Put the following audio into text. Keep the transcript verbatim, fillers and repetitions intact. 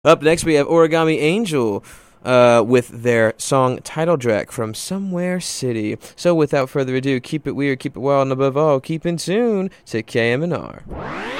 Up next, we have Origami Angel uh, with their song Title Track from Somewhere City. So without further ado, keep it weird, keep it wild, and above all, keep in tune to K M N R.